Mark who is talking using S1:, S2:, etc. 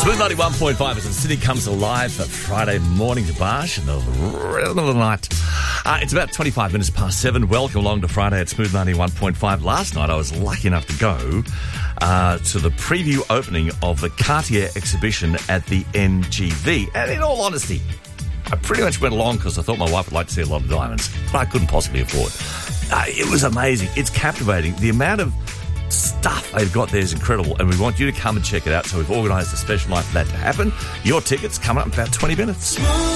S1: Smooth 91.5 as the city comes alive for Friday morning to Barsh and the rhythm of the night. It's about 25 minutes past 7. Welcome along to Friday at Smooth 91.5. Last night I was lucky enough to go to the preview opening of the Cartier exhibition at the NGV. And in all honesty, I pretty much went along because I thought my wife would like to see a lot of diamonds, but I couldn't possibly afford. It was amazing. It's captivating. The amount of stuff they've got there is incredible, and we want you to come and check it out. So we've organised a special night for that to happen. Your tickets coming up in about 20 minutes.